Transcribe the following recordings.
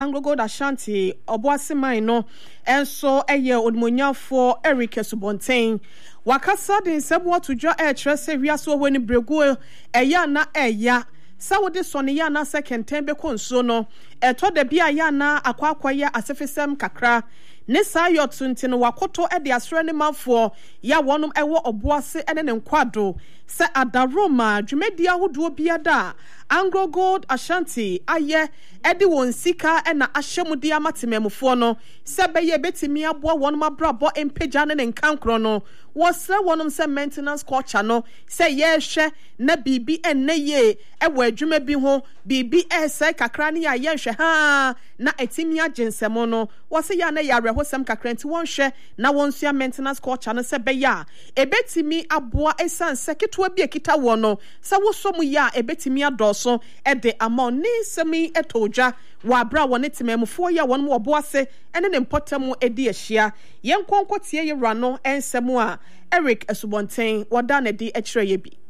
Anglo Gold Ashanti Obuasiman no enso eye odmonyafo Eric Esubonten wakasa din sebo atudwa kyerese wiaso weni bregu eya na eya sawode sone ya na second time be konso no eto de bia ya na akwakwaya asefisem kakra ne sayot ntino wakoto de asre ne manfo ya wonum ewo obuase ene ne nkwado se adaroma dwumedi ahodo biada Anglo Gold Ashanti aye edi won sika na ahyemudi amatememfo no se beye betimi aboa wonum abrabo empeja ne nkankro no wosre wonum se maintenance culture no se ye hwe na bibi enne ye ewo adwuma bi ho bibi ese kakra ne ya ye hwe ha na etimi agensemo no wose ya na yare hosem kakra nti won hwe na wonsua maintenance culture no se beya ebetimi aboa esan seketo bi ekita wo no se wosom ya ebetimi adoso ede amon ni semi etoja wa bra won etimemfo ya won mo oboase ene ne mpotamu edi ehia yenkonkotie yewra no ensemu a Eric Esubonten wada na di ekire ye bi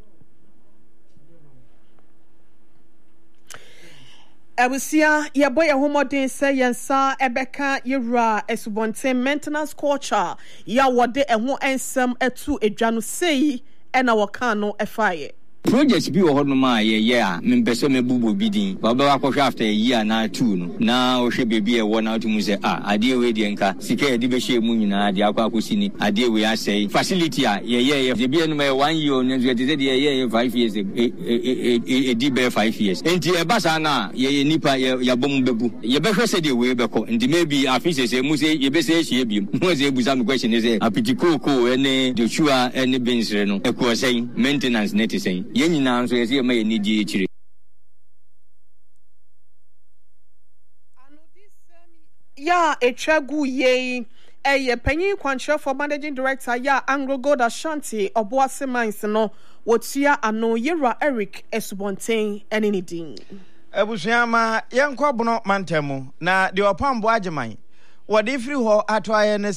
Abusia yeboye homodin se yensa ebeka yewra Esubonten maintenance culture ya wode eho ensem etu edwa no sei ena waka no efaye projects bi wo hono ma ye a membese mebubo bidin baba akwohwe after a year na 2 no na wo hwe bebi e wo na otumu se ade we de nka sika e de be hye mu nyina de akwa akosini ade we asei facility a ye de bi enu ma 1 year no de de ye 5 years e di be 5 years enti e basa na ye nipa ya bom bebu ye be hwe se de we be ko enti maybe afise se mu se ye be se hye bi mu se ebusa me question se apitikoko ene de chua ene bensre no e ko sei maintenance net sei yenina nso yesi ma yeni di ekire ya etwagu ye eye panyin kwankyerɛ for managing director ya Anglo Gold Ashanti Obuasiman no wotia ano yera Eric Esubonten enini din Ebusuama yenkɔ bono mantamu na de opambo ageman wode firi hɔ ato aye ne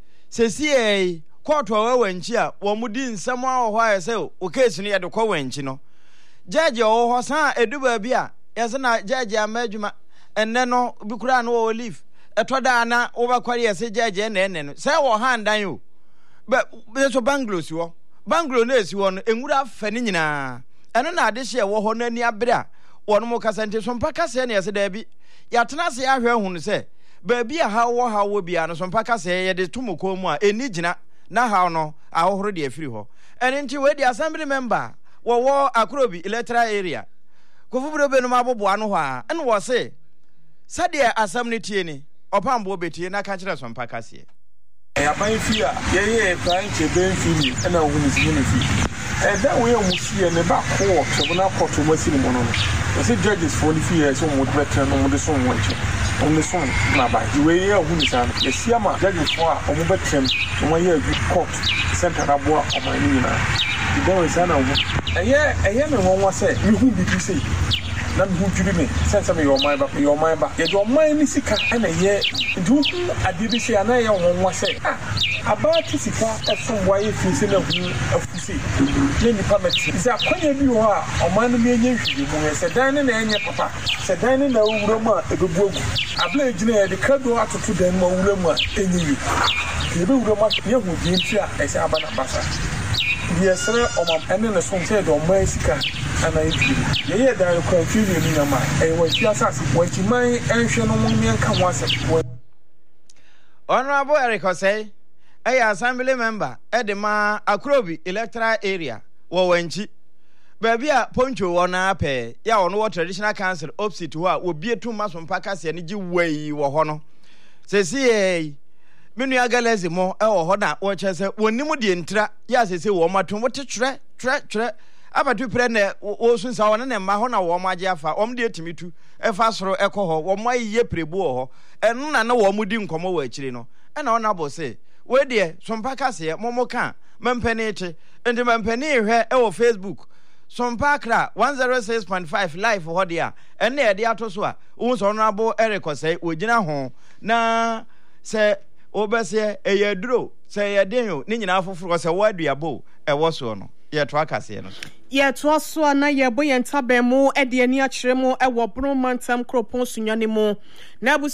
se court wa wanchi a wo mudi nsɛm a hɔ aye se o case no ye de kɔ wanchi no judge o hɔ san edu ba bi a yese na judge amadwuma enne no bi kura no wo leave etoda na wo ba kware yese judge enne no se wo handan o be so banglo si wo banglo na esi wo no enwura fa ne nyina eno na ade hye wo hɔ no ani abere a wono mo kasante so mpa kase na yese da bi yatena se ahwe hunu se ba bi a ha wo bia no so mpa kase ye de tumoko mu a eni gina na ha no ahohoro de afiri hɔ ene nti we di assembly member wo Akrobi electoral area kofubro be no maboboa no hɔ a ene wo se sade assembly tie ni opambo betie na ka kire so mpa kase aban fi a ye branch ben fi ni na wo ni fi that way we see ne ba court so na court mo si mo no so judges for the fear so mo better no mo de so mo nche on the son na ba the way ye hu ni san ye sia ma judges for a mo better mo ye court center abo o ma ni na the boy is na wo eye me won wa say me hu bi say na me hu juri me sense me your mind ba ye do mind ni sika na ye du ade bi say na ye won wa say about sika efun wa ye fi say na hu afusi le ni pameti is akonya bi ho a o man no me enye hwiri mu se dan na enye papa se dan na wuro mu a ebebuogu abla ejina ye de kado atoto dan ma wuro mu a enye yi ye be wuro mu ye hu bi nti a ese abana basa yes sir o ma ene na so say do ma sika ana yi ye da confusion ni na ma e wa ti asase wa ti man enhwe no mu nka ho ase Honorable Eric Osei assembly member edema Akrobi electoral area wo wanchi baabi a poncho wo na apɛ ya wo no wo traditional council opposite ho a wo bietu maso mpaka se ne gi wai wo ho no sesi menu agalezi mo wo ho na wo kyese wonim de ntra ya sesi wo mato wo te twere abatu pre na wo sunsa wo ne mma ho na wo maje afa om de timitu efa soro ekɔ ho wo maye prebu ho eno na wo mudi nkomo wo akire no ɛna wo na bo se we de sompa kase momo kan mempani eche enti mempani hwe e wo Facebook sompa kra 106.5 live ho de a ene e de ato so a wo so no abo Eric Osei ogina ho na se obese e yaduro se ye den yo ni nyina foforo se wo aduabo e wo so no yɛtoa kaseɛ no yɛtoa so a na yɛbɔ yɛn ntaban mu de ani akyerɛ mu wɔ Bro Mantam Kropon Sunyane mu na